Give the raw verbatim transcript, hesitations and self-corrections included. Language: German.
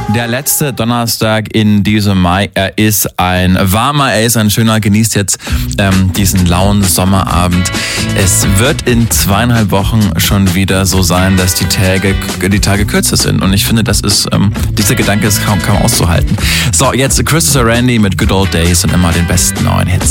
Der letzte Donnerstag in diesem Mai, er ist ein warmer, er ist ein schöner, genießt jetzt ähm, diesen lauen Sommerabend. Es wird in zweieinhalb Wochen schon wieder so sein, dass die Tage, die Tage kürzer sind und ich finde, das ist, ähm, dieser Gedanke ist kaum, kaum auszuhalten. So, jetzt Chris Randy mit Good Old Days und immer den besten neuen Hits.